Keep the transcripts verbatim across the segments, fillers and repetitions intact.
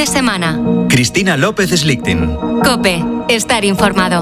semana. Cristina López Slichting. COPE. Estar informado.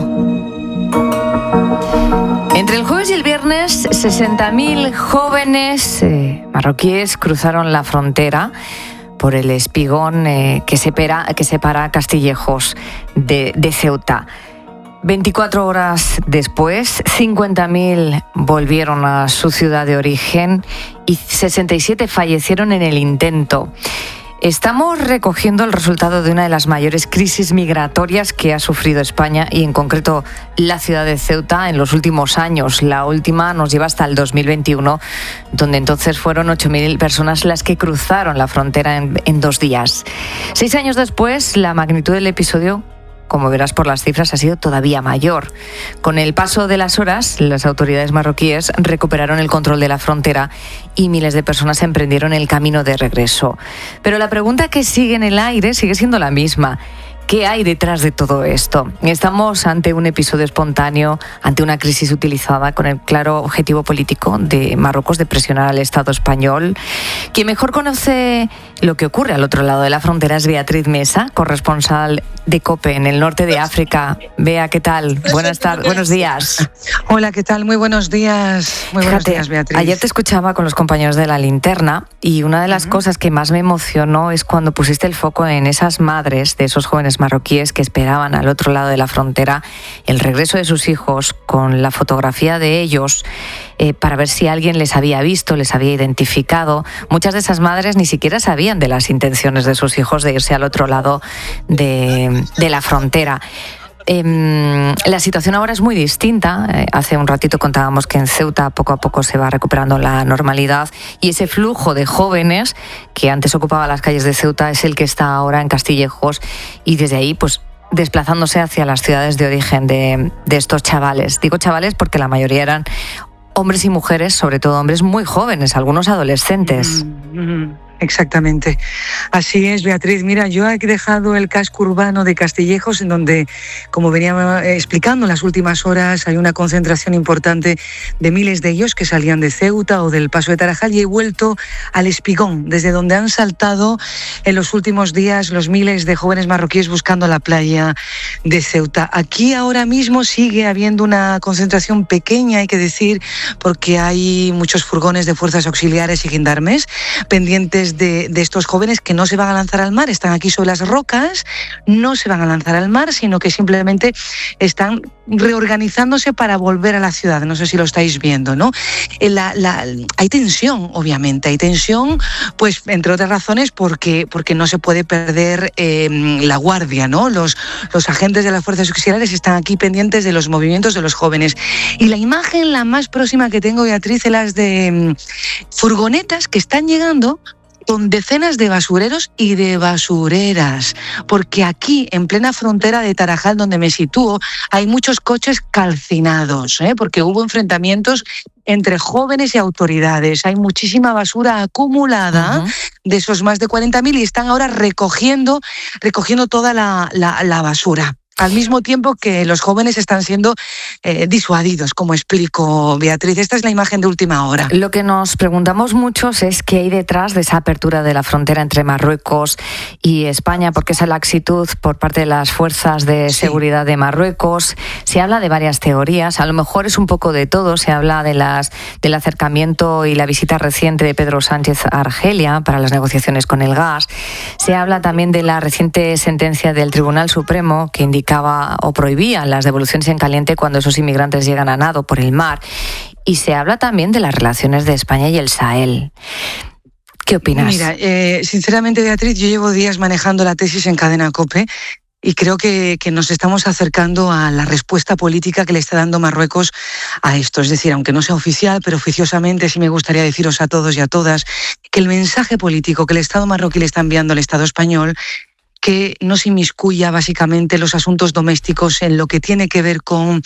Entre el jueves y el viernes, sesenta mil jóvenes eh, marroquíes cruzaron la frontera por el espigón eh, que, separa, que separa Castillejos de, de Ceuta. veinticuatro horas después, cincuenta mil volvieron a su ciudad de origen y sesenta y siete fallecieron en el intento. Estamos recogiendo el resultado de una de las mayores crisis migratorias que ha sufrido España y en concreto la ciudad de Ceuta en los últimos años. La última nos lleva hasta el dos mil veintiuno, donde entonces fueron ocho mil personas las que cruzaron la frontera en, en dos días. Seis años después, la magnitud del episodio, como verás por las cifras, ha sido todavía mayor. Con el paso de las horas, las autoridades marroquíes recuperaron el control de la frontera y miles de personas emprendieron el camino de regreso. Pero la pregunta que sigue en el aire sigue siendo la misma. ¿Qué hay detrás de todo esto? Estamos ante un episodio espontáneo, ante una crisis utilizada con el claro objetivo político de Marruecos de presionar al Estado español. Quien mejor conoce lo que ocurre al otro lado de la frontera es Beatriz Mesa, corresponsal de COPE en el norte de África. Bea, ¿qué tal? Buenas tardes, buenos días. Hola, ¿qué tal? Muy buenos días. Muy buenos Fíjate, días, Beatriz. Ayer te escuchaba con los compañeros de La Linterna y una de las uh-huh. cosas que más me emocionó es cuando pusiste el foco en esas madres de esos jóvenes marroquíes que esperaban al otro lado de la frontera el regreso de sus hijos con la fotografía de ellos eh, para ver si alguien les había visto, les había identificado. Muchas de esas madres ni siquiera sabían de las intenciones de sus hijos de irse al otro lado de, de la frontera. Eh, la situación ahora es muy distinta. Eh, hace un ratito contábamos que en Ceuta poco a poco se va recuperando la normalidad y ese flujo de jóvenes que antes ocupaba las calles de Ceuta es el que está ahora en Castillejos y desde ahí pues desplazándose hacia las ciudades de origen de, de estos chavales. Digo chavales porque la mayoría eran hombres y mujeres, sobre todo hombres muy jóvenes, algunos adolescentes. Mm-hmm. Exactamente. Así es, Beatriz. Mira, yo he dejado el casco urbano de Castillejos, en donde, como venía explicando en las últimas horas, hay una concentración importante de miles de ellos que salían de Ceuta o del Paso de Tarajal, y he vuelto al Espigón, desde donde han saltado en los últimos días los miles de jóvenes marroquíes buscando la playa de Ceuta. Aquí ahora mismo sigue habiendo una concentración pequeña, hay que decir, porque hay muchos furgones de fuerzas auxiliares y gendarmes pendientes De, de estos jóvenes que no se van a lanzar al mar, están aquí sobre las rocas, no se van a lanzar al mar, sino que simplemente están reorganizándose para volver a la ciudad. No sé si lo estáis viendo, ¿no? La, la, hay tensión, obviamente, hay tensión, pues entre otras razones porque, porque no se puede perder eh, la guardia, ¿no? Los, los agentes de las fuerzas auxiliares están aquí pendientes de los movimientos de los jóvenes. Y la imagen, la más próxima que tengo, Beatriz, es las de mm, furgonetas que están llegando con decenas de basureros y de basureras, porque aquí, en plena frontera de Tarajal, donde me sitúo, hay muchos coches calcinados, ¿eh? porque hubo enfrentamientos entre jóvenes y autoridades. Hay muchísima basura acumulada uh-huh. de esos más de cuarenta mil y están ahora recogiendo, recogiendo toda la, la, la basura. Al mismo tiempo que los jóvenes están siendo eh, disuadidos, como explico, Beatriz. Esta es la imagen de última hora. Lo que nos preguntamos muchos es qué hay detrás de esa apertura de la frontera entre Marruecos y España, porque esa laxitud por parte de las fuerzas de sí. seguridad de Marruecos. Se habla de varias teorías, a lo mejor es un poco de todo. Se habla de las del acercamiento y la visita reciente de Pedro Sánchez a Argelia para las negociaciones con el gas. Se habla también de la reciente sentencia del Tribunal Supremo que indica o prohibía las devoluciones en caliente cuando esos inmigrantes llegan a nado por el mar. Y se habla también de las relaciones de España y el Sahel. ¿Qué opinas? Mira, eh, sinceramente, Beatriz, yo llevo días manejando la tesis en Cadena COPE y creo que, que nos estamos acercando a la respuesta política que le está dando Marruecos a esto. Es decir, aunque no sea oficial, pero oficiosamente sí me gustaría deciros a todos y a todas que el mensaje político que el Estado marroquí le está enviando al Estado español, que no se inmiscuya básicamente los asuntos domésticos en lo que tiene que ver con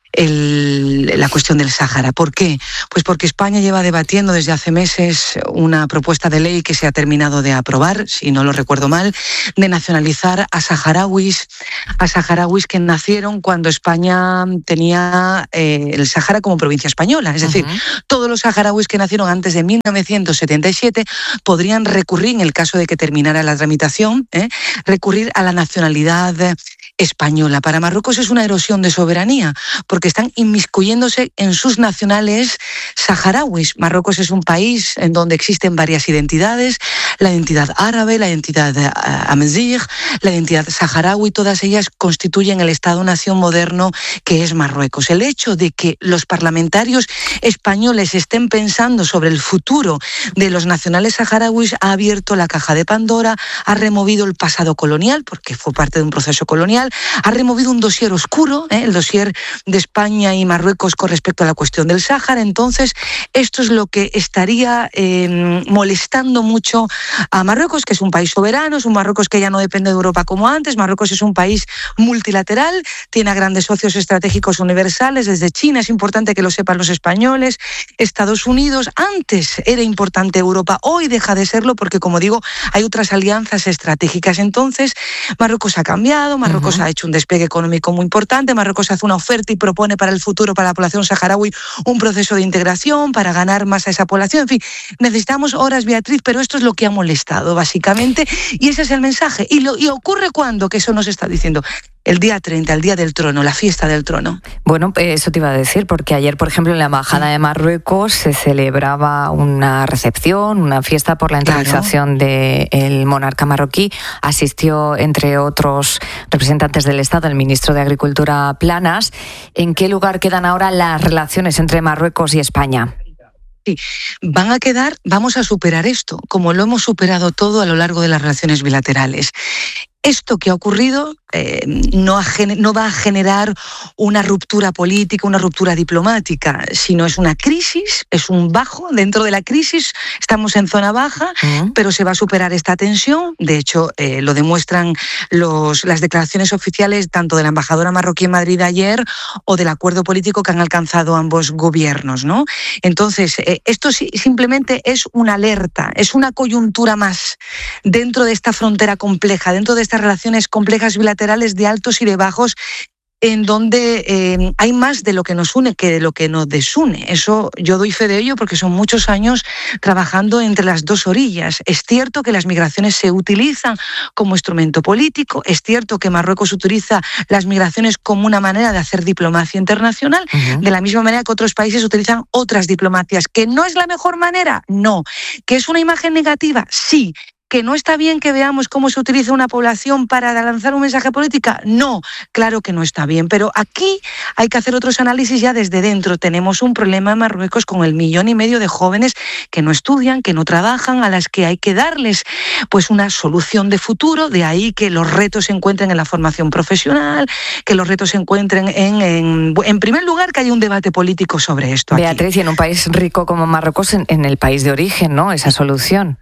El, la cuestión del Sáhara. ¿Por qué? Pues porque España lleva debatiendo desde hace meses una propuesta de ley que se ha terminado de aprobar, si no lo recuerdo mal, de nacionalizar a saharauis, a saharauis que nacieron cuando España tenía eh, el Sáhara como provincia española. Es decir, uh-huh. todos los saharauis que nacieron antes de mil novecientos setenta y siete podrían recurrir, en el caso de que terminara la tramitación, eh, recurrir a la nacionalidad española. Para Marruecos es una erosión de soberanía, porque están inmiscuyéndose en sus nacionales saharauis. Marruecos es un país en donde existen varias identidades, la identidad árabe, la identidad uh, amazigh, la identidad saharaui, todas ellas constituyen el Estado-nación moderno que es Marruecos. El hecho de que los parlamentarios españoles estén pensando sobre el futuro de los nacionales saharauis ha abierto la caja de Pandora, ha removido el pasado colonial, porque fue parte de un proceso colonial, ha removido un dossier oscuro, ¿eh? el dossier de España y Marruecos con respecto a la cuestión del Sáhara. Entonces, esto es lo que estaría eh, molestando mucho a Marruecos, que es un país soberano, es un Marruecos que ya no depende de Europa como antes. Marruecos es un país multilateral, tiene a grandes socios estratégicos universales, desde China, es importante que lo sepan los españoles, Estados Unidos, antes era importante Europa, hoy deja de serlo porque, como digo, hay otras alianzas estratégicas. Entonces, Marruecos ha cambiado, Marruecos uh-huh. ha hecho un despegue económico muy importante, Marruecos hace una oferta y propone para el futuro, para la población saharaui, un proceso de integración para ganar más a esa población. En fin, necesitamos horas, Beatriz, pero esto es lo que ha molestado, básicamente, y ese es el mensaje. ¿Y, lo, y ocurre cuándo? Que eso nos está diciendo el día treinta, el día del trono, la fiesta del trono. Bueno, eso te iba a decir, porque ayer, por ejemplo, en la Embajada de Marruecos se celebraba una recepción, una fiesta por la entronización claro. del monarca marroquí. Asistió, entre otros representantes del Estado, el ministro de Agricultura, Planas. ¿En qué lugar quedan ahora las relaciones entre Marruecos y España? Sí, van a quedar, vamos a superar esto, como lo hemos superado todo a lo largo de las relaciones bilaterales. Esto que ha ocurrido eh, no, ha, no va a generar una ruptura política, una ruptura diplomática, sino es una crisis, es un bajo dentro de la crisis. Estamos en zona baja, uh-huh. pero se va a superar esta tensión. De hecho, eh, lo demuestran los, las declaraciones oficiales tanto de la embajadora marroquí en Madrid ayer o del acuerdo político que han alcanzado ambos gobiernos, ¿no? Entonces, eh, esto sí, simplemente es una alerta, es una coyuntura más dentro de esta frontera compleja, dentro de estas relaciones complejas bilaterales de altos y de bajos, en donde eh, hay más de lo que nos une que de lo que nos desune. Eso yo doy fe de ello porque son muchos años trabajando entre las dos orillas. Es cierto que las migraciones se utilizan como instrumento político, es cierto que Marruecos utiliza las migraciones como una manera de hacer diplomacia internacional, uh-huh. de la misma manera que otros países utilizan otras diplomacias. ¿Que no es la mejor manera? No. ¿Que es una imagen negativa? Sí. ¿Que no está bien que veamos cómo se utiliza una población para lanzar un mensaje político? No, claro que no está bien, pero aquí hay que hacer otros análisis ya desde dentro. Tenemos un problema en Marruecos con el millón y medio de jóvenes que no estudian, que no trabajan, a las que hay que darles pues una solución de futuro, de ahí que los retos se encuentren en la formación profesional, que los retos se encuentren en, en, en primer lugar, que haya un debate político sobre esto. Beatriz, aquí. Y en un país rico como Marruecos, en, en el país de origen, ¿no? Esa solución.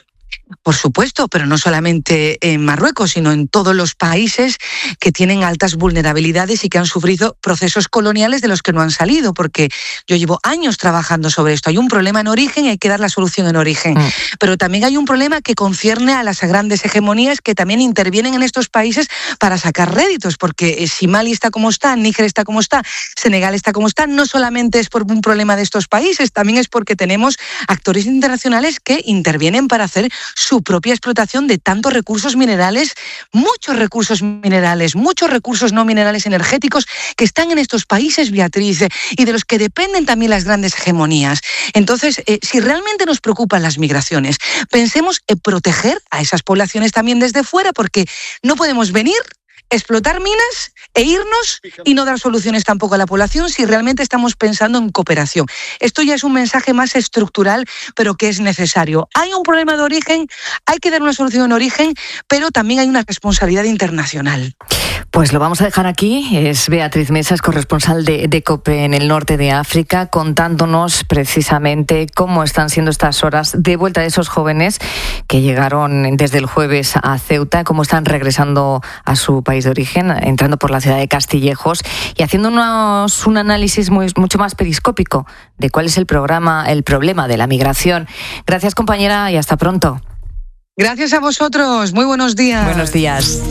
Por supuesto, pero no solamente en Marruecos, sino en todos los países que tienen altas vulnerabilidades y que han sufrido procesos coloniales de los que no han salido, porque yo llevo años trabajando sobre esto. Hay un problema en origen y hay que dar la solución en origen. Mm. Pero también hay un problema que concierne a las grandes hegemonías que también intervienen en estos países para sacar réditos, porque si Mali está como está, Níger está como está, Senegal está como está, no solamente es por un problema de estos países, también es porque tenemos actores internacionales que intervienen para hacer su propia explotación de tantos recursos minerales, muchos recursos minerales, muchos recursos no minerales energéticos que están en estos países, Beatriz, y de los que dependen también las grandes hegemonías. Entonces, eh, si realmente nos preocupan las migraciones, pensemos en proteger a esas poblaciones también desde fuera, porque no podemos venir, explotar minas e irnos y no dar soluciones tampoco a la población si realmente estamos pensando en cooperación. Esto ya es un mensaje más estructural, pero que es necesario. Hay un problema de origen, hay que dar una solución en origen, pero también hay una responsabilidad internacional. Pues lo vamos a dejar aquí. Es Beatriz Mesas, corresponsal de, de COPE en el norte de África, contándonos precisamente cómo están siendo estas horas de vuelta de esos jóvenes que llegaron desde el jueves a Ceuta, cómo están regresando a su país de origen, entrando por la ciudad de Castillejos y haciéndonos un análisis muy, mucho más periscópico de cuál es el programa, el problema de la migración. Gracias, compañera, y hasta pronto. Gracias a vosotros. Muy buenos días. Buenos días.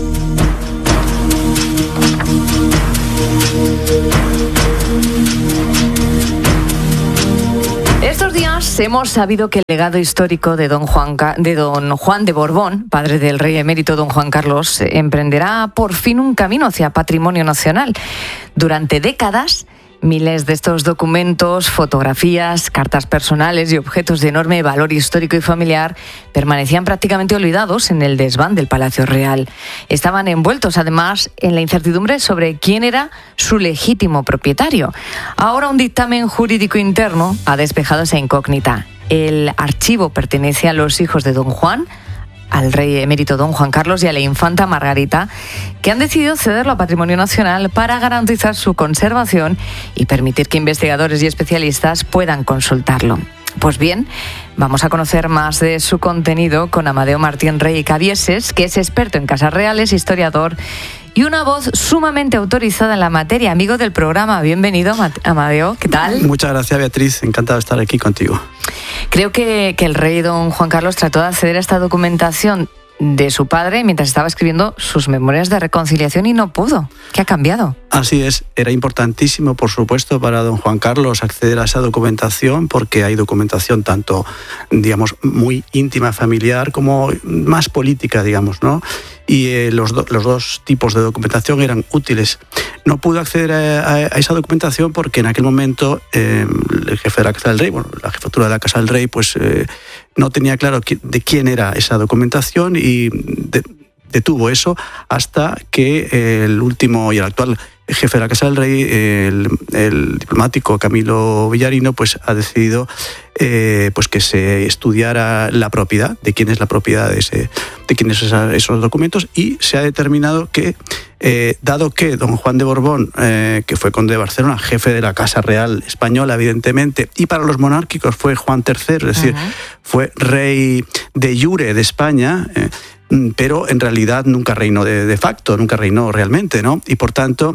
Estos días hemos sabido que el legado histórico de don Juan, de don Juan de Borbón, padre del rey emérito don Juan Carlos, emprenderá por fin un camino hacia patrimonio nacional. Durante décadas, miles de estos documentos, fotografías, cartas personales y objetos de enorme valor histórico y familiar permanecían prácticamente olvidados en el desván del Palacio Real. Estaban envueltos, además, en la incertidumbre sobre quién era su legítimo propietario. Ahora un dictamen jurídico interno ha despejado esa incógnita. El archivo pertenece a los hijos de don Juan, al rey emérito don Juan Carlos y a la infanta Margarita, que han decidido cederlo a Patrimonio Nacional para garantizar su conservación y permitir que investigadores y especialistas puedan consultarlo. Pues bien, vamos a conocer más de su contenido con Amadeo Martín Rey Cabieses, que es experto en casas reales, historiador y una voz sumamente autorizada en la materia. Amigo del programa, bienvenido, Amadeo, ¿qué tal? Muchas gracias, Beatriz, encantado de estar aquí contigo. Creo que, que el rey don Juan Carlos trató de acceder a esta documentación de su padre mientras estaba escribiendo sus memorias de reconciliación y no pudo. ¿Qué ha cambiado? Así es, era importantísimo, por supuesto, para don Juan Carlos acceder a esa documentación, porque hay documentación tanto, digamos, muy íntima, familiar, como más política, digamos, ¿no? Y eh, los, do, los dos tipos de documentación eran útiles. No pudo acceder a, a, a esa documentación porque en aquel momento eh, el jefe de la Casa del Rey, bueno, la jefatura de la Casa del Rey, pues eh, no tenía claro de quién era esa documentación y de, detuvo eso hasta que el último y el actual jefe de la Casa del Rey, el, el diplomático Camilo Villarino, pues ha decidido eh, pues que se estudiara la propiedad, de quién es la propiedad de, ese, de quién es esa, esos documentos, y se ha determinado que, eh, dado que don Juan de Borbón, eh, que fue conde de Barcelona, jefe de la Casa Real Española, evidentemente, y para los monárquicos fue Juan tercero, es decir, uh-huh. fue rey de jure de España, eh, pero en realidad nunca reinó de, de facto, nunca reinó realmente, ¿no? Y por tanto,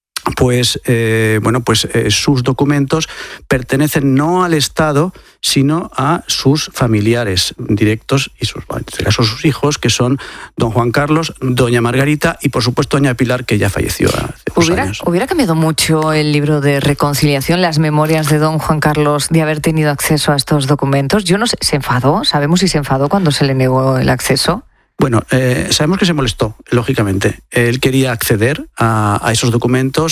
pues eh, bueno, pues eh, sus documentos pertenecen no al Estado, sino a sus familiares directos y sus, en este caso sus hijos, que son don Juan Carlos, doña Margarita y por supuesto doña Pilar, que ya falleció hace unos ¿Hubiera, años. ¿Hubiera cambiado mucho el libro de reconciliación, las memorias de don Juan Carlos, de haber tenido acceso a estos documentos? Yo no sé, ¿se enfadó? ¿Sabemos si se enfadó cuando se le negó el acceso? Bueno, eh, sabemos que se molestó, lógicamente. Él quería acceder a, a esos documentos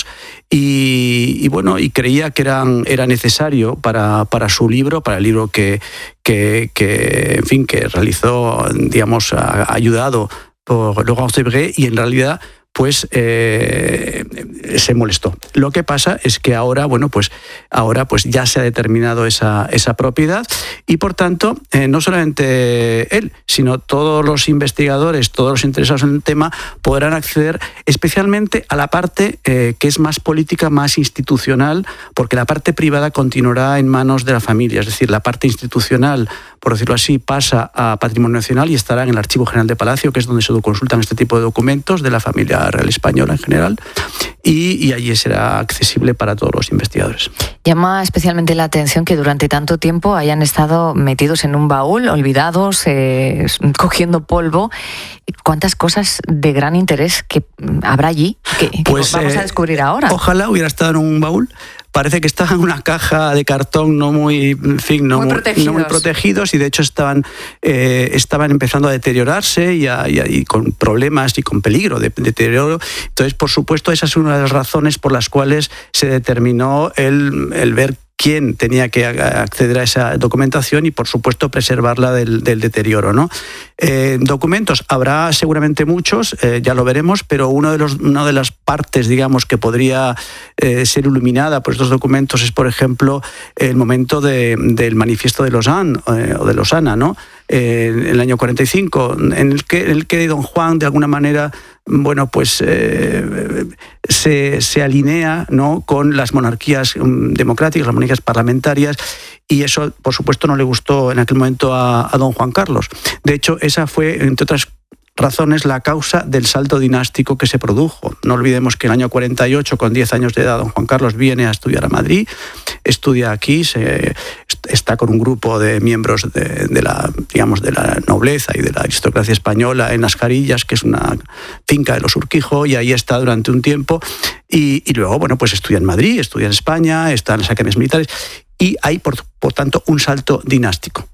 y, y bueno, y creía que eran, era necesario para, para su libro, para el libro que, que, que en fin, que realizó, digamos, a, ayudado por Laurence Debré, y en realidad pues eh, se molestó. Lo que pasa es que ahora, bueno, pues ahora pues ya se ha determinado esa, esa propiedad y por tanto eh, no solamente él, sino todos los investigadores, todos los interesados en el tema podrán acceder especialmente a la parte eh, que es más política, más institucional, porque la parte privada continuará en manos de la familia, es decir, la parte institucional, por decirlo así, pasa a Patrimonio Nacional y estará en el Archivo General de Palacio, que es donde se consultan este tipo de documentos de la familia real española en general, y, y allí será accesible para todos los investigadores. Llama especialmente la atención que durante tanto tiempo hayan estado metidos en un baúl, olvidados, eh, cogiendo polvo. ¿Cuántas cosas de gran interés que habrá allí que, que pues, vamos eh, a descubrir ahora? Ojalá hubiera estado en un baúl. Parece que estaban en una caja de cartón no muy, en fin, no muy, muy, protegidos. No muy protegidos y de hecho estaban, eh, estaban empezando a deteriorarse y, a, y, a, y con problemas y con peligro de, de deterioro. Entonces, por supuesto, esa es una de las razones por las cuales se determinó el, el ver quién tenía que acceder a esa documentación y, por supuesto, preservarla del, del deterioro, ¿no? Eh, documentos habrá seguramente muchos, eh, ya lo veremos, pero uno de los, una de las partes, digamos, que podría eh, ser iluminada por estos documentos es, por ejemplo, el momento de, del manifiesto de Lausanne eh, o de Lausana, ¿no? eh, en el año cuarenta y cinco, en el que, en el que don Juan, de alguna manera, bueno, pues eh, se, se alinea, ¿no?, con las monarquías democráticas, las monarquías parlamentarias, y eso, por supuesto, no le gustó en aquel momento a, a don Juan Carlos. De hecho, esa fue, entre otras razones, la causa del salto dinástico que se produjo. No olvidemos que en el año cuarenta y ocho, con diez años de edad, don Juan Carlos viene a estudiar a Madrid, estudia aquí, se, está con un grupo de miembros de, de la, digamos, de la nobleza y de la aristocracia española en Las Carillas, que es una finca de los Urquijo, y ahí está durante un tiempo, y, y luego, bueno, pues estudia en Madrid, estudia en España, está en las academias militares, y hay, por, por tanto, un salto dinástico.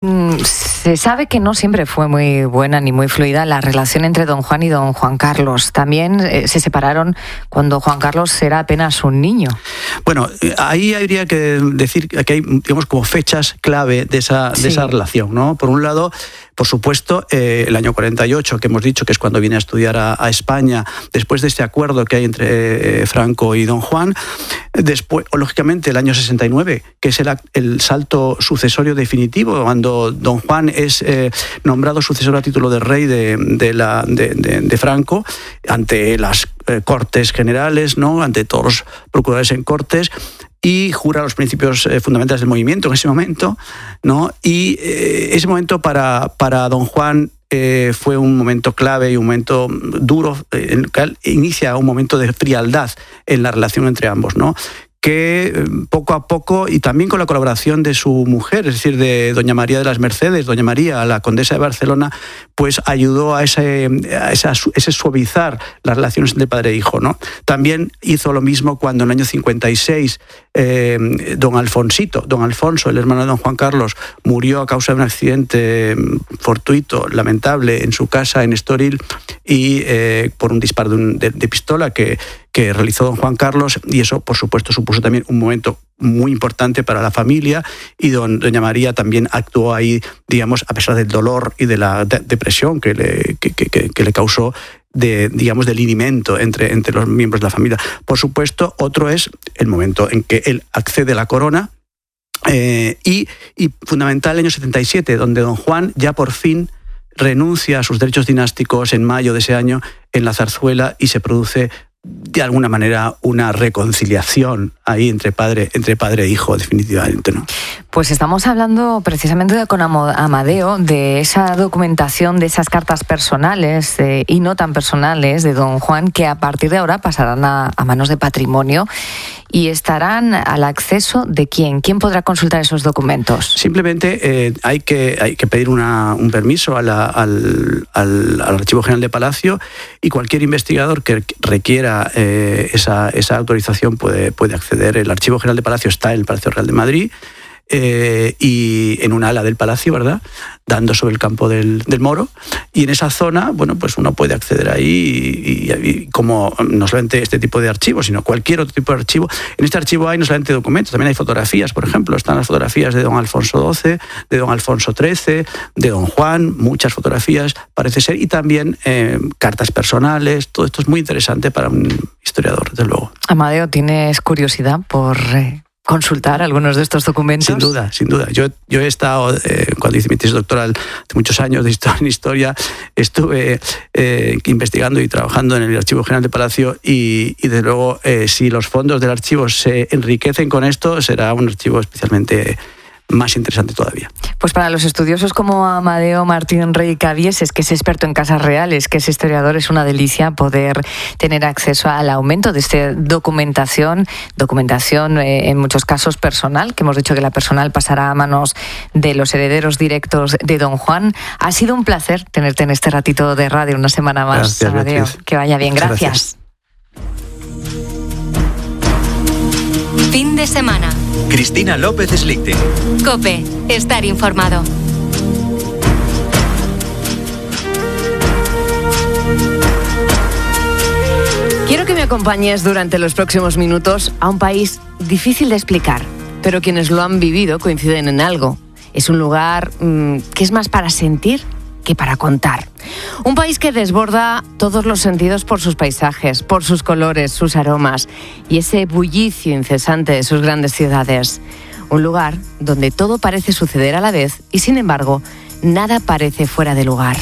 Se sabe que no siempre fue muy buena ni muy fluida la relación entre don Juan y don Juan Carlos. También eh, se separaron cuando Juan Carlos era apenas un niño. Bueno, ahí habría que decir que hay, digamos, como fechas clave de esa, de sí. esa relación, ¿no? Por un lado, por supuesto, eh, el año cuarenta y ocho, que hemos dicho que es cuando viene a estudiar a, a España, después de este acuerdo que hay entre eh, Franco y don Juan. Después, o, lógicamente, el año sesenta y nueve, que es el, el salto sucesorio definitivo, cuando don Juan es eh, nombrado sucesor a título de rey de, de, la, de, de, de Franco, ante las eh, Cortes Generales, ¿no?, ante todos los procuradores en Cortes, y jura los principios eh, fundamentales del movimiento en ese momento, ¿no? Y eh, ese momento para, para don Juan eh, fue un momento clave y un momento duro, eh, en el que inicia un momento de frialdad en la relación entre ambos, ¿no?, que poco a poco, y también con la colaboración de su mujer, es decir, de doña María de las Mercedes, doña María, la condesa de Barcelona, pues ayudó a ese, a esa, ese suavizar las relaciones entre padre e hijo, ¿no? También hizo lo mismo cuando en el año cincuenta y seis eh, don Alfonsito, don Alfonso, el hermano de don Juan Carlos, murió a causa de un accidente fortuito, lamentable, en su casa en Estoril, y eh, por un disparo de, un, de, de pistola que que realizó don Juan Carlos, y eso, por supuesto, supuso también un momento muy importante para la familia, y don, doña María también actuó ahí, digamos, a pesar del dolor y de la de, depresión que le, que, que, que le causó, de, digamos, del linimento entre, entre los miembros de la familia. Por supuesto, otro es el momento en que él accede a la corona, eh, y, y fundamental, el año setenta y siete, donde don Juan ya por fin renuncia a sus derechos dinásticos en mayo de ese año en la Zarzuela, y se produce de alguna manera una reconciliación ahí entre padre, entre padre e hijo, definitivamente, ¿no? Pues estamos hablando precisamente con Amadeo de esa documentación, de esas cartas personales eh, y no tan personales de don Juan, que a partir de ahora pasarán a, a manos de Patrimonio y estarán al acceso de quién. ¿Quién podrá consultar esos documentos? Simplemente eh, hay, que, hay que pedir una, un permiso a la, al, al, al Archivo General de Palacio, y cualquier investigador que requiera eh, esa, esa autorización puede, puede acceder. El Archivo General de Palacio está en el Palacio Real de Madrid, Eh, y en un ala del palacio, ¿verdad?, dando sobre el campo del, del Moro, y en esa zona, bueno, pues uno puede acceder ahí, y, y, y como no solamente este tipo de archivos, sino cualquier otro tipo de archivo. En este archivo hay no solamente documentos, también hay fotografías, por ejemplo, están las fotografías de don Alfonso doce, de don Alfonso trece, de don Juan, muchas fotografías, parece ser, y también eh, cartas personales. Todo esto es muy interesante para un historiador, desde luego. Amadeo, ¿tienes curiosidad por Eh... consultar algunos de estos documentos? Sin duda, sin duda. Yo, yo he estado, eh, cuando hice mi tesis doctoral de muchos años de historia, en historia, estuve eh, investigando y trabajando en el Archivo General de Palacio, y, y desde luego, eh, si los fondos del archivo se enriquecen con esto, será un archivo especialmente más interesante todavía. Pues para los estudiosos como Amadeo Martín Rey Cabieses, que es experto en casas reales, que es historiador, es una delicia poder tener acceso al aumento de esta documentación, documentación eh, en muchos casos personal, que hemos dicho que la personal pasará a manos de los herederos directos de don Juan. Ha sido un placer tenerte en este ratito de radio una semana más. Gracias, Amadeo. Beatriz. Que vaya bien, gracias. gracias. Fin de semana. Cristina López Slichting. COPE. Estar informado. Quiero que me acompañes durante los próximos minutos a un país difícil de explicar, pero quienes lo han vivido coinciden en algo. Es un lugar mmm, que es más para sentir que para contar. Un país que desborda todos los sentidos por sus paisajes, por sus colores, sus aromas y ese bullicio incesante de sus grandes ciudades. Un lugar donde todo parece suceder a la vez y, sin embargo, nada parece fuera de lugar.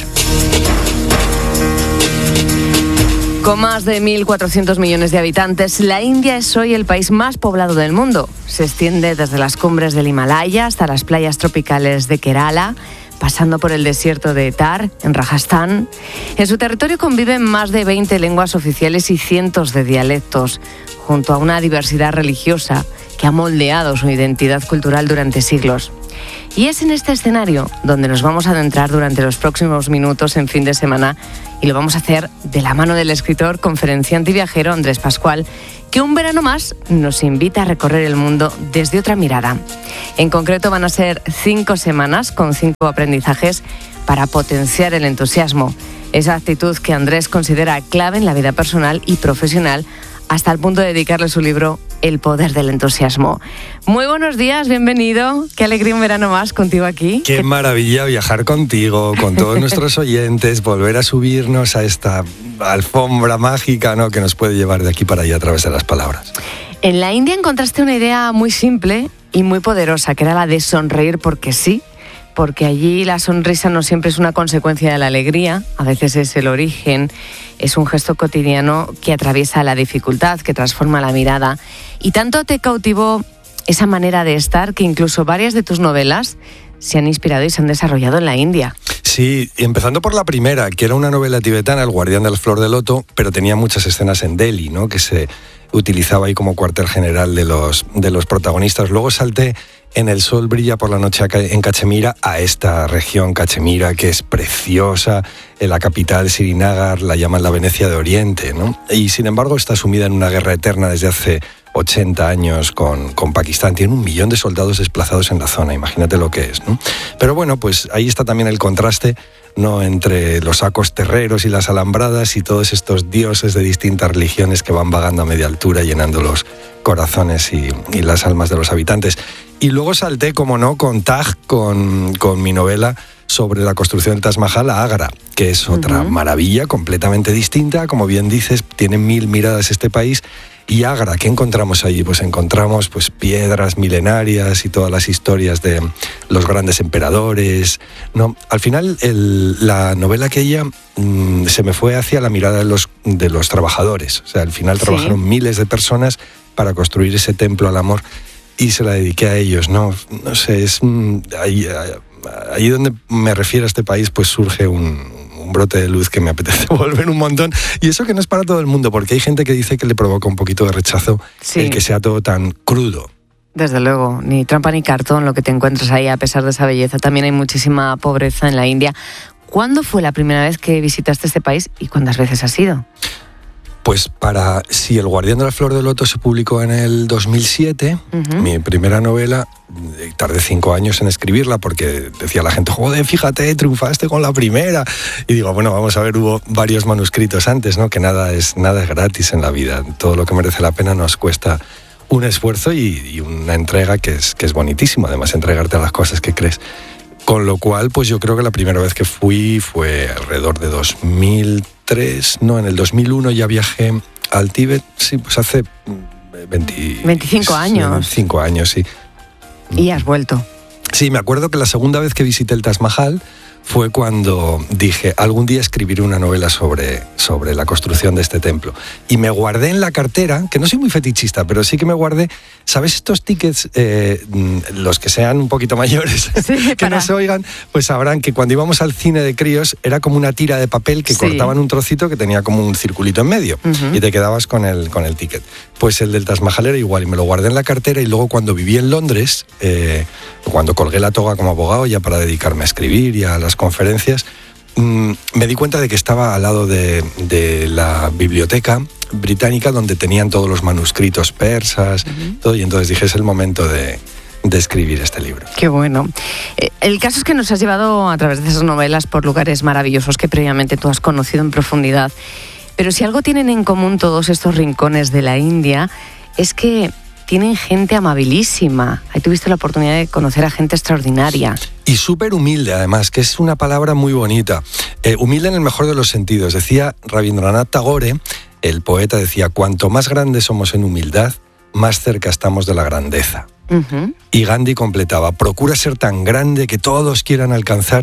Con más de mil cuatrocientos millones de habitantes, la India es hoy el país más poblado del mundo. Se extiende desde las cumbres del Himalaya hasta las playas tropicales de Kerala, pasando por el desierto de Thar, en Rajasthan. En su territorio conviven más de veinte lenguas oficiales y cientos de dialectos, junto a una diversidad religiosa que ha moldeado su identidad cultural durante siglos. Y es en este escenario donde nos vamos a adentrar durante los próximos minutos en Fin de Semana, y lo vamos a hacer de la mano del escritor, conferenciante y viajero Andrés Pascual, que un verano más nos invita a recorrer el mundo desde otra mirada. En concreto van a ser cinco semanas con cinco aprendizajes para potenciar el entusiasmo, esa actitud que Andrés considera clave en la vida personal y profesional, hasta el punto de dedicarle su libro El poder del entusiasmo. Muy buenos días, bienvenido. Qué alegría un verano más contigo aquí. Qué ¿Qué... maravilla viajar contigo, con todos nuestros oyentes, volver a subirnos a esta alfombra mágica, ¿no?, que nos puede llevar de aquí para allá a través de las palabras. En la India encontraste una idea muy simple y muy poderosa, que era la de sonreír porque sí, porque allí la sonrisa no siempre es una consecuencia de la alegría, a veces es el origen, es un gesto cotidiano que atraviesa la dificultad, que transforma la mirada. Y tanto te cautivó esa manera de estar que incluso varias de tus novelas se han inspirado y se han desarrollado en la India. Sí, empezando por la primera, que era una novela tibetana, El guardián de la flor de loto, pero tenía muchas escenas en Delhi, ¿no?, que se utilizaba ahí como cuartel general de los, de los protagonistas. Luego salté en El sol brilla por la noche en Cachemira, a esta región Cachemira, que es preciosa. En la capital, Srinagar, la llaman la Venecia de Oriente, ¿no? Y sin embargo está sumida en una guerra eterna desde hace ochenta años con, con Pakistán. Tiene un millón de soldados desplazados en la zona, imagínate lo que es, ¿no? Pero bueno, pues ahí está también el contraste, ¿no?, entre los sacos terreros y las alambradas y todos estos dioses de distintas religiones que van vagando a media altura, llenando los corazones y, y las almas de los habitantes. Y luego salté, como no, con Taj, con, con mi novela sobre la construcción del Taj Mahal a Agra, que es otra uh-huh. maravilla completamente distinta. Como bien dices, tiene mil miradas este país. Y Agra, ¿qué encontramos allí? Pues encontramos pues, piedras milenarias y todas las historias de los grandes emperadores, ¿no? Al final, el, la novela aquella mmm, se me fue hacia la mirada de los, de los trabajadores. O sea, al final ¿Sí? trabajaron miles de personas para construir ese templo al amor y se la dediqué a ellos, ¿no? No sé, es mmm, ahí, ahí donde me refiero a este país, pues surge un... un brote de luz que me apetece volver un montón. Y eso que no es para todo el mundo, porque hay gente que dice que le provoca un poquito de rechazo sí. el que sea todo tan crudo. Desde luego, ni trampa ni cartón lo que te encuentras ahí, a pesar de esa belleza. También hay muchísima pobreza en la India. ¿Cuándo fue la primera vez que visitaste este país y cuántas veces has ido? Pues para, si El guardián de la flor de loto se publicó en el dos mil siete, uh-huh. mi primera novela, tardé cinco años en escribirla porque decía la gente, joder, fíjate, triunfaste con la primera. Y digo, bueno, vamos a ver, hubo varios manuscritos antes, ¿no? Que nada es, nada es gratis en la vida. Todo lo que merece la pena nos cuesta un esfuerzo y, y una entrega que es, que es bonitísimo, además entregarte a las cosas que crees. Con lo cual, pues yo creo que la primera vez que fui fue alrededor de dos mil tres, no, en el dos mil uno ya viajé al Tíbet, sí, pues hace veinte, veinticinco años. veinticinco años, sí. ¿Y has vuelto? Sí, me acuerdo que la segunda vez que visité el Taj Mahal fue cuando dije, algún día escribiré una novela sobre, sobre la construcción de este templo. Y me guardé en la cartera, que no soy muy fetichista, pero sí que me guardé, ¿sabes estos tickets? Eh, los que sean un poquito mayores, sí, que para... no se oigan, pues sabrán que cuando íbamos al cine de críos era como una tira de papel que sí. cortaban un trocito que tenía como un circulito en medio uh-huh. y te quedabas con el, con el ticket. Pues el del Taj Mahal era igual y me lo guardé en la cartera y luego cuando viví en Londres, eh, cuando colgué la toga como abogado ya para dedicarme a escribir y a las conferencias, mmm, me di cuenta de que estaba al lado de, de la biblioteca británica donde tenían todos los manuscritos persas, uh-huh. todo, y entonces dije, es el momento de, de escribir este libro. Qué bueno. El caso es que nos has llevado a través de esas novelas por lugares maravillosos que previamente tú has conocido en profundidad. Pero si algo tienen en común todos estos rincones de la India es que tienen gente amabilísima. Ahí tuviste la oportunidad de conocer a gente extraordinaria. Y súper humilde, además, que es una palabra muy bonita. Eh, humilde en el mejor de los sentidos. Decía Rabindranath Tagore, el poeta, decía, cuanto más grandes somos en humildad, más cerca estamos de la grandeza. Uh-huh. Y Gandhi completaba, procura ser tan grande que todos quieran alcanzarte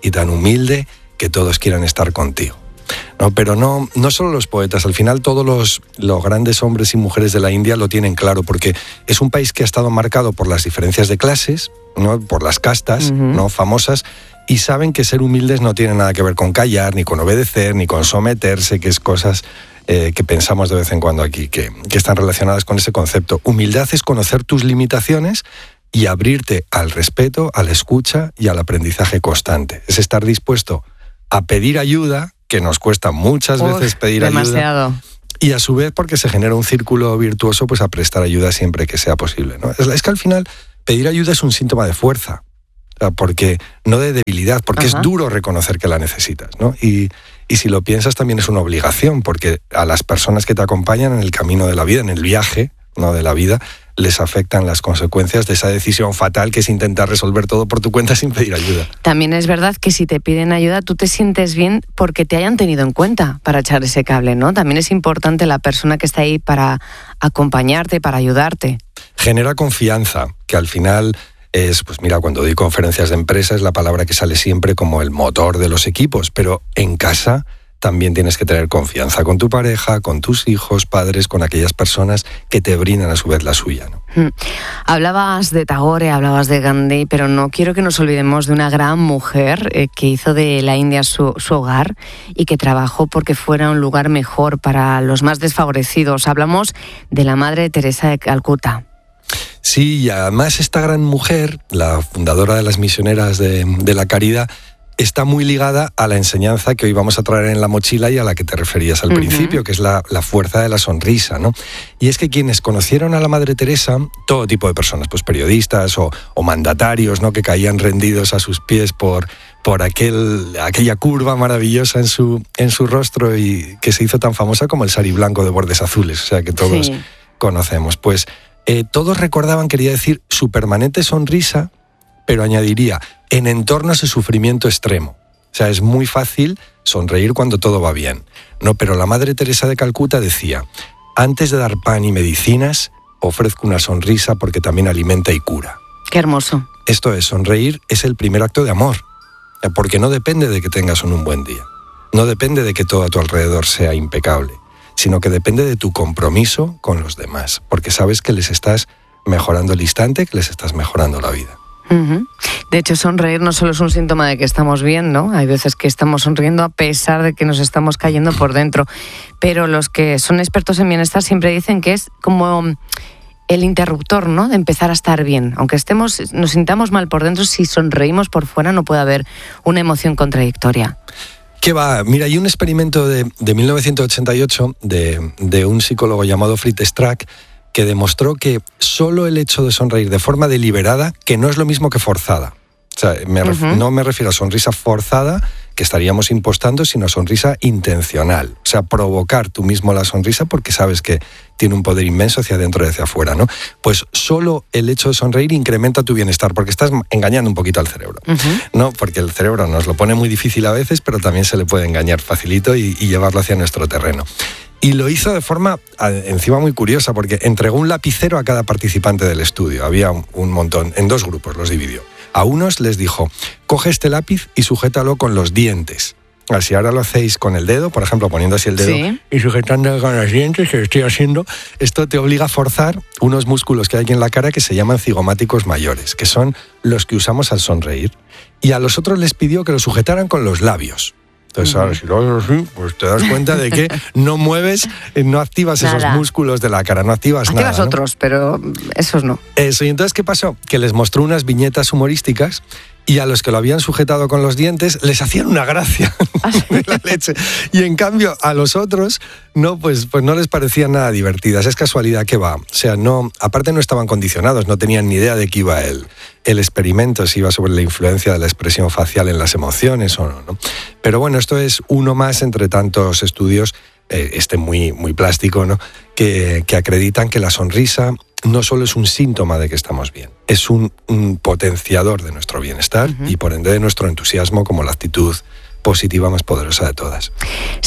y tan humilde que todos quieran estar contigo. No, pero no, no solo los poetas, al final todos los, los grandes hombres y mujeres de la India lo tienen claro, porque es un país que ha estado marcado por las diferencias de clases, ¿no? Por las castas, uh-huh. ¿no? famosas, y saben que ser humildes no tiene nada que ver con callar, ni con obedecer, ni con someterse, que es cosas eh, que pensamos de vez en cuando aquí, que, que están relacionadas con ese concepto. Humildad es conocer tus limitaciones y abrirte al respeto, a la escucha y al aprendizaje constante. Es estar dispuesto a pedir ayuda, que nos cuesta muchas Uf, veces pedir demasiado. ayuda. Y a su vez, porque se genera un círculo virtuoso, pues a prestar ayuda siempre que sea posible, ¿no? Es, es que al final pedir ayuda es un síntoma de fuerza, o sea, porque no de debilidad, porque Ajá. es duro reconocer que la necesitas, ¿no? Y, y si lo piensas también es una obligación, porque a las personas que te acompañan en el camino de la vida, en el viaje, ¿no? de la vida, les afectan las consecuencias de esa decisión fatal que es intentar resolver todo por tu cuenta sin pedir ayuda. También es verdad que si te piden ayuda tú te sientes bien porque te hayan tenido en cuenta para echar ese cable, ¿no? También es importante la persona que está ahí para acompañarte, para ayudarte. Genera confianza, que al final es, pues mira, cuando doy conferencias de empresa es la palabra que sale siempre como el motor de los equipos, pero en casa también tienes que tener confianza con tu pareja, con tus hijos, padres, con aquellas personas que te brindan a su vez la suya, ¿no? Hmm. Hablabas de Tagore, hablabas de Gandhi, pero no quiero que nos olvidemos de una gran mujer eh, que hizo de la India su, su hogar y que trabajó porque fuera un lugar mejor para los más desfavorecidos. Hablamos de la Madre Teresa de Calcuta. Sí, y además esta gran mujer, la fundadora de las misioneras de, de la caridad, está muy ligada a la enseñanza que hoy vamos a traer en la mochila y a la que te referías al uh-huh. principio, que es la, la fuerza de la sonrisa, ¿no? Y es que quienes conocieron a la Madre Teresa, todo tipo de personas, pues periodistas o, o mandatarios, ¿no? Que caían rendidos a sus pies por, por aquel, aquella curva maravillosa en su, en su rostro y que se hizo tan famosa como el sari blanco de bordes azules, o sea, que todos sí. conocemos. Pues eh, todos recordaban, quería decir, su permanente sonrisa, pero añadiría, en entornos de sufrimiento extremo. O sea, es muy fácil sonreír cuando todo va bien. No, pero la Madre Teresa de Calcuta decía, antes de dar pan y medicinas, ofrezco una sonrisa porque también alimenta y cura. Qué hermoso. Esto es, sonreír es el primer acto de amor, porque no depende de que tengas un buen día, no depende de que todo a tu alrededor sea impecable, sino que depende de tu compromiso con los demás, porque sabes que les estás mejorando el instante, que les estás mejorando la vida. Uh-huh. De hecho, sonreír no solo es un síntoma de que estamos bien, ¿no? Hay veces que estamos sonriendo a pesar de que nos estamos cayendo por dentro. Pero los que son expertos en bienestar siempre dicen que es como el interruptor, ¿no? De empezar a estar bien. Aunque estemos, nos sintamos mal por dentro, si sonreímos por fuera no puede haber una emoción contradictoria. ¿Qué va? Mira, hay un experimento de, de mil novecientos ochenta y ocho de, de un psicólogo llamado Fritz Strack que demostró que solo el hecho de sonreír de forma deliberada, que no es lo mismo que forzada. O sea, me ref- uh-huh. no me refiero a sonrisa forzada, que estaríamos impostando, sino sonrisa intencional. O sea, provocar tú mismo la sonrisa porque sabes que tiene un poder inmenso hacia adentro y hacia afuera, ¿no? Pues solo el hecho de sonreír incrementa tu bienestar, porque estás engañando un poquito al cerebro, uh-huh. ¿no? Porque el cerebro nos lo pone muy difícil a veces, pero también se le puede engañar facilito y, y llevarlo hacia nuestro terreno. Y lo hizo de forma, encima muy curiosa, porque entregó un lapicero a cada participante del estudio. Había un, un montón, en dos grupos los dividió. A unos les dijo, coge este lápiz y sujétalo con los dientes. Si ahora lo hacéis con el dedo, por ejemplo, poniendo así el dedo sí. y sujetando con los dientes, que estoy haciendo, esto te obliga a forzar unos músculos que hay aquí en la cara que se llaman cigomáticos mayores, que son los que usamos al sonreír. Y a los otros les pidió que lo sujetaran con los labios. Entonces, ahora si lo haces así, pues te das cuenta de que no mueves, no activas nada. Esos músculos de la cara, no activas, activas nada. Activas otros, ¿no? Pero esos no. Eso, y entonces, ¿qué pasó? Que les mostró unas viñetas humorísticas y a los que lo habían sujetado con los dientes les hacían una gracia de la leche. Y en cambio, a los otros, no, pues, pues no les parecían nada divertidas. Es casualidad que va. O sea, no, aparte no estaban condicionados, no tenían ni idea de qué iba el, el experimento, si iba sobre la influencia de la expresión facial en las emociones o no, ¿no? Pero bueno, esto es uno más entre tantos estudios, eh, este muy, muy plástico, ¿no? Que, que acreditan que la sonrisa no solo es un síntoma de que estamos bien, es un, un potenciador de nuestro bienestar uh-huh. y por ende de nuestro entusiasmo como la actitud positiva más poderosa de todas. Sí.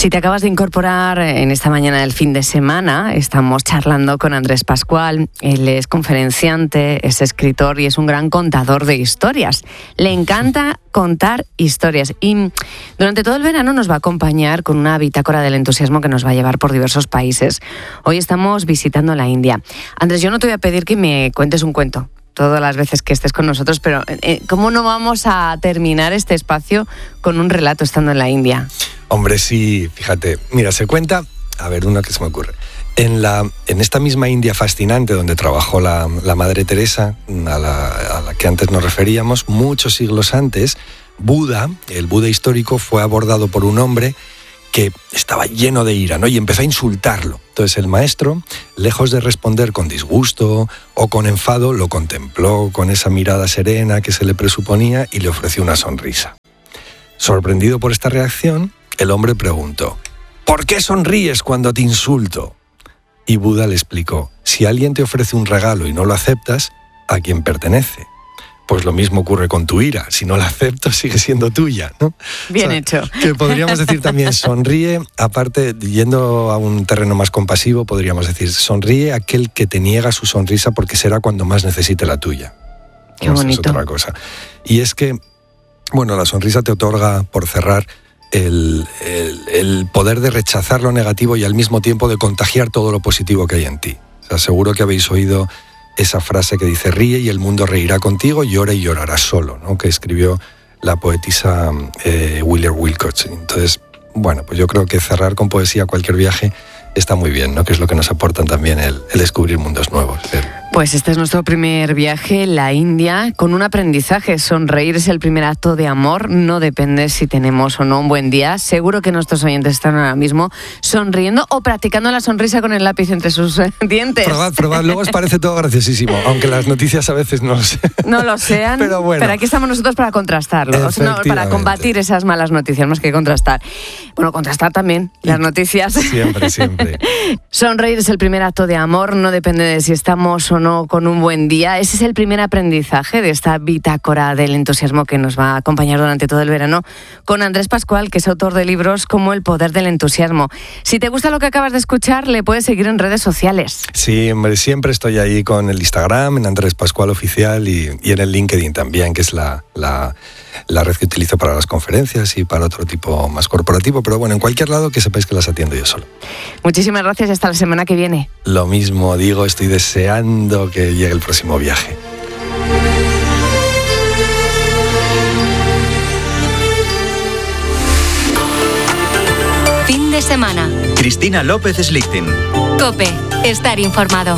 Si te acabas de incorporar en esta mañana del fin de semana, estamos charlando con Andrés Pascual. Él es conferenciante, es escritor y es un gran contador de historias. Le encanta contar historias y durante todo el verano nos va a acompañar con una bitácora del entusiasmo que nos va a llevar por diversos países. Hoy estamos visitando la India. Andrés, yo no te voy a pedir que me cuentes un cuento todas las veces que estés con nosotros, pero eh, ¿cómo no vamos a terminar este espacio con un relato estando en la India? Hombre, sí, fíjate. Mira, se cuenta, a ver, uno que se me ocurre. En, la, en esta misma India fascinante donde trabajó la, la Madre Teresa, a la, a la que antes nos referíamos, muchos siglos antes, Buda, el Buda histórico, fue abordado por un hombre que estaba lleno de ira, ¿no? Y empezó a insultarlo. Entonces el maestro, lejos de responder con disgusto o con enfado, lo contempló con esa mirada serena que se le presuponía y le ofreció una sonrisa. Sorprendido por esta reacción, el hombre preguntó: ¿por qué sonríes cuando te insulto? Y Buda le explicó: si alguien te ofrece un regalo y no lo aceptas, ¿a quién pertenece? Pues lo mismo ocurre con tu ira. Si no la acepto, sigue siendo tuya, ¿no? Bien, o sea, hecho. Que podríamos decir también sonríe, aparte, yendo a un terreno más compasivo, podríamos decir sonríe aquel que te niega su sonrisa porque será cuando más necesite la tuya. Qué bonito. Esa es otra cosa. Y es que, bueno, la sonrisa te otorga, por cerrar, el, el, el poder de rechazar lo negativo y al mismo tiempo de contagiar todo lo positivo que hay en ti. O sea, seguro que habéis oído esa frase que dice: ríe y el mundo reirá contigo, llora y llorarás solo, ¿no? Que escribió la poetisa eh, Wheeler Wilcox. Entonces, bueno, pues yo creo que cerrar con poesía cualquier viaje está muy bien, ¿no? Que es lo que nos aportan también el, el descubrir mundos nuevos. El... Pues este es nuestro primer viaje, la India, con un aprendizaje. Sonreír es el primer acto de amor, no depende si tenemos o no un buen día. Seguro que nuestros oyentes están ahora mismo sonriendo o practicando la sonrisa con el lápiz entre sus dientes. Probad, probad, luego os parece todo graciosísimo, aunque las noticias a veces no lo sean. No lo sean, pero bueno. Pero aquí estamos nosotros para contrastarlo, o sea, no, para combatir esas malas noticias, más que contrastar. Bueno, contrastar también las noticias. Siempre, siempre. Sonreír es el primer acto de amor, no depende de si estamos o no con un buen día. Ese es el primer aprendizaje de esta bitácora del entusiasmo que nos va a acompañar durante todo el verano con Andrés Pascual, que es autor de libros como El poder del entusiasmo. Si te gusta lo que acabas de escuchar, le puedes seguir en redes sociales. Sí, hombre, siempre estoy ahí con el Instagram, en Andrés Pascual Oficial y, y en el LinkedIn también, que es la, la, la red que utilizo para las conferencias y para otro tipo más corporativo. Pero bueno, en cualquier lado que sepáis que las atiendo yo solo. Muchísimas gracias y hasta la semana que viene. Lo mismo digo, estoy deseando que llegue el próximo viaje. Fin de semana. Cristina López Slichting. COPE. Estar informado.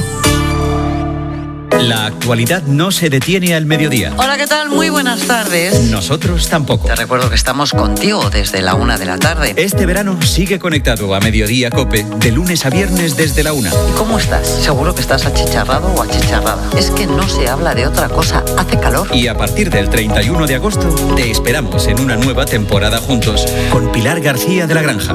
La actualidad no se detiene al mediodía. Hola, ¿qué tal? Muy buenas tardes. Nosotros tampoco. Te recuerdo que estamos contigo desde la una de la tarde. Este verano sigue conectado a Mediodía COPE de lunes a viernes desde la una. ¿Y cómo estás? Seguro que estás achicharrado o achicharrada. Es que no se habla de otra cosa. Hace calor. Y a partir del treinta y uno de agosto te esperamos en una nueva temporada juntos con Pilar García de la Granja.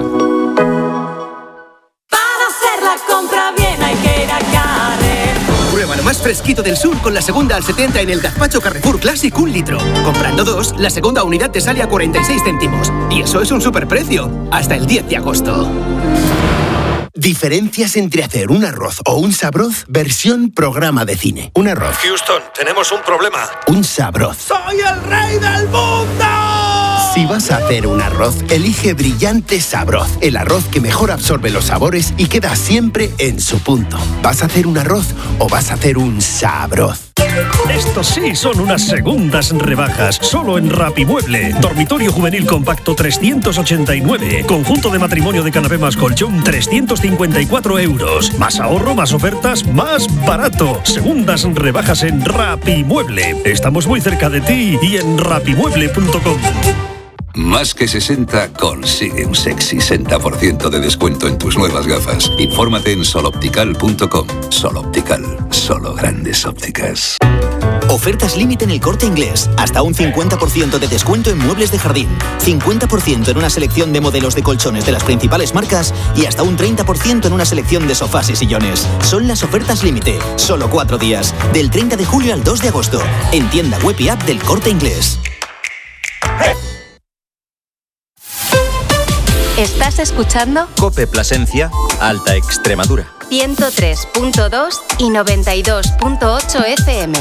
Prueba lo más fresquito del sur con la segunda al setenta en el gazpacho Carrefour Classic un litro. Comprando dos, la segunda unidad te sale a cuarenta y seis céntimos. Y eso es un superprecio. Hasta el diez de agosto. Diferencias entre hacer un arroz o un sabroz versión programa de cine. Un arroz. Houston, tenemos un problema. Un sabroz. ¡Soy el rey del mundo! Si vas a hacer un arroz, elige Brillante Sabroz, el arroz que mejor absorbe los sabores y queda siempre en su punto. ¿Vas a hacer un arroz o vas a hacer un sabroz? Estos sí son unas segundas rebajas, solo en Rapimueble. Dormitorio juvenil compacto trescientos ochenta y nueve. Conjunto de matrimonio de canapé más colchón trescientos cincuenta y cuatro euros. Más ahorro, más ofertas, más barato. Segundas rebajas en Rapimueble. Estamos muy cerca de ti y en rapimueble punto com. Más que sesenta consigue un sexy sesenta por ciento de descuento en tus nuevas gafas. Infórmate en soloptical punto com. Soloptical, solo grandes ópticas. Ofertas límite en El Corte Inglés. Hasta un cincuenta por ciento de descuento en muebles de jardín. cincuenta por ciento en una selección de modelos de colchones de las principales marcas y hasta un treinta por ciento en una selección de sofás y sillones. Son las ofertas límite. Solo cuatro días. Del treinta de julio al dos de agosto. En tienda web y app del Corte Inglés. Estás escuchando COPE Plasencia, Alta Extremadura. ciento tres punto dos y noventa y dos punto ocho F M.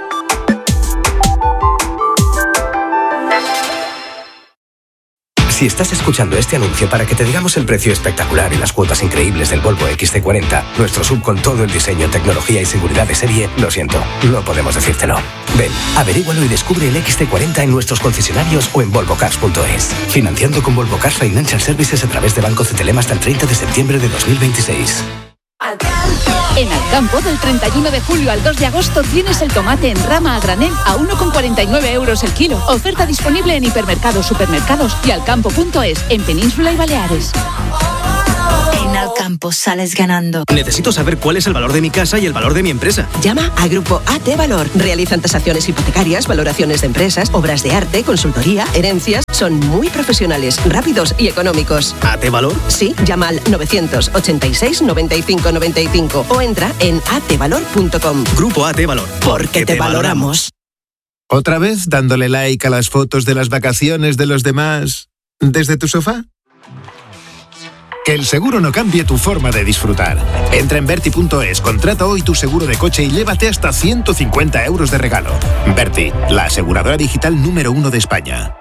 Si estás escuchando este anuncio para que te digamos el precio espectacular y las cuotas increíbles del Volvo equis ce cuarenta, nuestro sub con todo el diseño, tecnología y seguridad de serie, lo siento, no podemos decírtelo. Ven, averígualo y descubre el equis ce cuarenta en nuestros concesionarios o en volvo cars punto es. Financiando con Volvo Cars Financial Services a través de Banco Cetelem hasta el treinta de septiembre de dos mil veintiséis. En Alcampo, del treinta y uno de julio al dos de agosto, tienes el tomate en rama a granel a uno con cuarenta y nueve euros el kilo. Oferta disponible en hipermercados, supermercados y alcampo punto es, en Península y Baleares. En Alcampo sales ganando. Necesito saber cuál es el valor de mi casa y el valor de mi empresa. Llama a Grupo A T Valor. Realizan tasaciones hipotecarias, valoraciones de empresas, obras de arte, consultoría, herencias. Son muy profesionales, rápidos y económicos. ¿A T Valor? Sí, llama al novecientos ochenta y seis noventa y cinco noventa y cinco o entra en a t valor punto com. Grupo A T Valor. Porque te valoramos. ¿Otra vez dándole like a las fotos de las vacaciones de los demás desde tu sofá? Que el seguro no cambie tu forma de disfrutar. Entra en Berti punto es, contrata hoy tu seguro de coche y llévate hasta ciento cincuenta euros de regalo. Berti, la aseguradora digital número uno de España.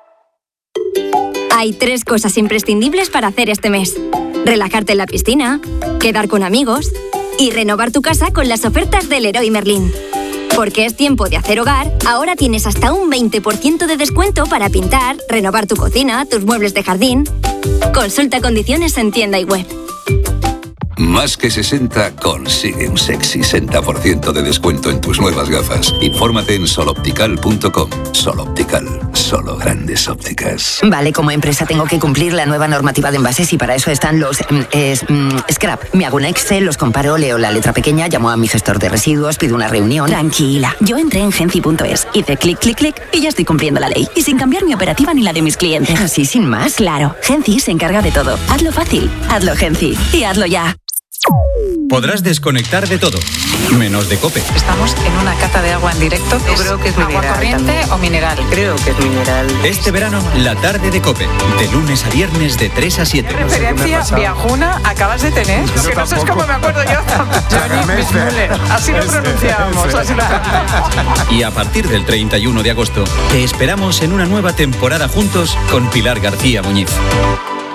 Hay tres cosas imprescindibles para hacer este mes: relajarte en la piscina, quedar con amigos y renovar tu casa con las ofertas del Leroy Merlin. Porque es tiempo de hacer hogar, ahora tienes hasta un veinte por ciento de descuento para pintar, renovar tu cocina, tus muebles de jardín. Consulta condiciones en tienda y web. Más que sesenta consigue un sexy sesenta por ciento de descuento en tus nuevas gafas. Infórmate en sol optical punto com. Sol Optical, solo grandes ópticas. Vale, como empresa tengo que cumplir la nueva normativa de envases y para eso están los mm, es, mm, scrap. Me hago un Excel, los comparo, leo la letra pequeña, llamo a mi gestor de residuos, pido una reunión. Tranquila, yo entré en genci punto es, hice clic, clic, clic y ya estoy cumpliendo la ley. Y sin cambiar mi operativa ni la de mis clientes. ¿Así sin más? Claro, Genci se encarga de todo. Hazlo fácil, hazlo Genci y hazlo ya. Podrás desconectar de todo, menos de COPE. Estamos en una cata de agua en directo. Yo creo que es agua mineral corriente también. o mineral. Creo que es mineral. Este verano, la tarde de COPE, de lunes a viernes de tres a siete. ¿Qué referencia viajuna acabas de tener? Lo que no sé es cómo me acuerdo yo. Johnny Müller. Así lo pronunciamos. Así lo... Y a partir del treinta y uno de agosto, te esperamos en una nueva temporada juntos con Pilar García Muñiz.